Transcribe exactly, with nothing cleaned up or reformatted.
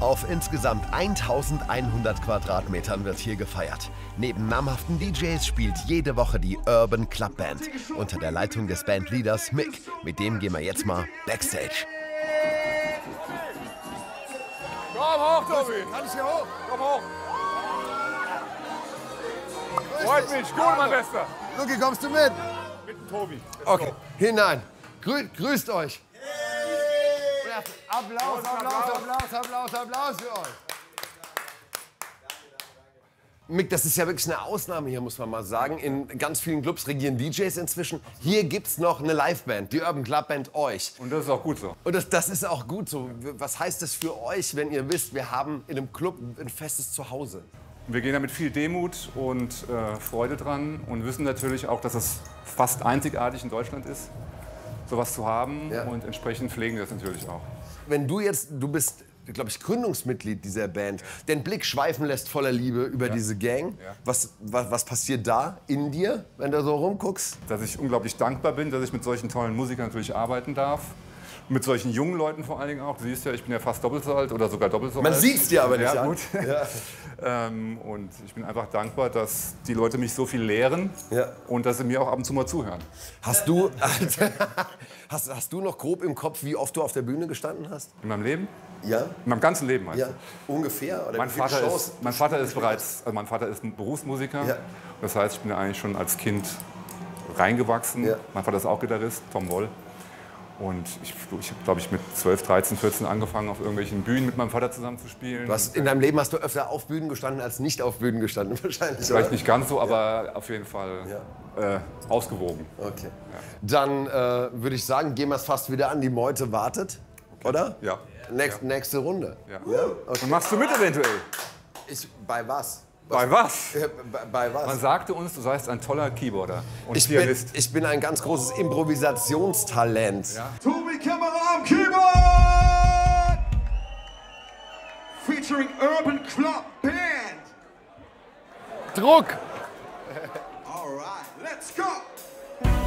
Auf insgesamt eintausendeinhundert Quadratmetern wird hier gefeiert. Neben namhaften D Js spielt jede Woche die Urban Club Band unter der Leitung des Bandleaders Mick. Mit dem gehen wir jetzt mal Backstage. Komm hoch, Tobi! Kann ich hier hoch? Komm hoch! Freut mich, gut, mein Bester! Luki, kommst du mit? Mit dem Tobi. Okay, hinein. Grü grüßt euch. Applaus, Applaus, Applaus, Applaus, Applaus für euch. Mick, das ist ja wirklich eine Ausnahme hier, muss man mal sagen. In ganz vielen Clubs regieren D Js inzwischen. Hier gibt's noch eine Liveband, die Urban Club Band euch. Und das ist auch gut so. Und das, das ist auch gut so. Was heißt das für euch, wenn ihr wisst, wir haben in einem Club ein festes Zuhause? Wir gehen da mit viel Demut und äh, Freude dran und wissen natürlich auch, dass es fast einzigartig in Deutschland ist, sowas zu haben. Ja. Und entsprechend pflegen wir das natürlich auch. Wenn du jetzt, du bist, glaube ich, Gründungsmitglied dieser Band, ja. den Blick schweifen lässt voller Liebe über ja. diese Gang. Ja. Was, was, was passiert da in dir, wenn du so rumguckst? Dass ich unglaublich dankbar bin, dass ich mit solchen tollen Musikern natürlich arbeiten darf. Mit solchen jungen Leuten vor allen Dingen auch. Du siehst ja, ich bin ja fast doppelt so alt oder sogar doppelt so alt. Man sieht's dir aber nicht ja, an. Gut. Ja. ähm, und ich bin einfach dankbar, dass die Leute mich so viel lehren ja. und dass sie mir auch ab und zu mal zuhören. Hast du, hast, hast du noch grob im Kopf, wie oft du auf der Bühne gestanden hast? In meinem Leben? Ja. In meinem ganzen Leben, meinst ja. du? Ungefähr? Oder mein, Vater ist, mein Vater ist bereits, also mein Vater ist ein Berufsmusiker. Ja. Das heißt, ich bin eigentlich schon als Kind reingewachsen. Ja. Mein Vater ist auch Gitarrist, Tom Woll. Und ich, ich habe, glaube ich, mit zwölf, dreizehn, vierzehn angefangen, auf irgendwelchen Bühnen mit meinem Vater zusammen zu spielen. Du hast, in deinem Leben hast du öfter auf Bühnen gestanden als nicht auf Bühnen gestanden, wahrscheinlich. Vielleicht oder? nicht ganz so, aber ja. auf jeden Fall ja. äh, ausgewogen. Okay. Ja. Dann äh, würde ich sagen, gehen wir es fast wieder an. Die Meute wartet, okay. oder? Ja. Nächst, ja. Nächste Runde. Ja. Ja? Okay. Und machst du mit eventuell? Ich, bei was? Bei was? Bei, bei was? Man sagte uns, du seist ein toller Keyboarder und ich Pianist. Bin, ich bin ein ganz großes Improvisationstalent. Ja. Tobi Kämmerer am Keyboard! Featuring Urban Club Band! Druck!